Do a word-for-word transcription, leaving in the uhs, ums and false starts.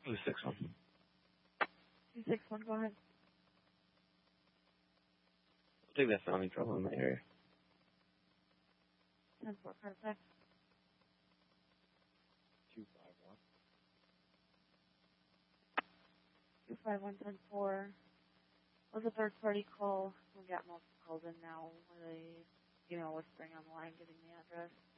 Two six one. Two six one. Go ahead. I'll take that felony trouble in the area. Ten four perfect. Two five one. Two five one ten four. Was a third party call. We've got multiple calls in now. Were they, you know, whispering on the line, giving the address?